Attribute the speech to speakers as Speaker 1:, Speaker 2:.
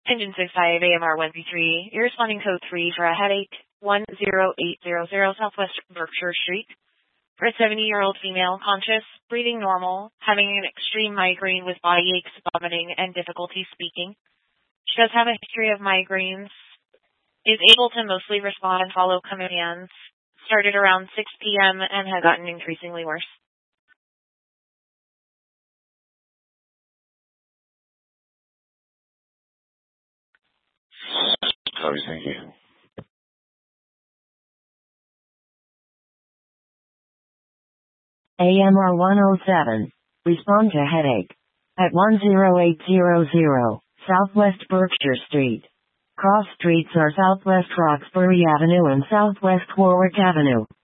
Speaker 1: Engine 65 AMR 133, you're responding code 3 for a headache, 10800 Southwest Berkshire Street. For a 70-year-old female, conscious, breathing normal, having an extreme migraine with body aches, vomiting, and difficulty speaking. She does have a history of migraines, is able to mostly respond and follow commands, started around 6 p.m. and has gotten increasingly worse.
Speaker 2: Sorry, thank you.
Speaker 3: AMR 107. Respond to headache. At 10800 Southwest Berkshire Street. Cross streets are Southwest Roxbury Avenue and Southwest Warwick Avenue.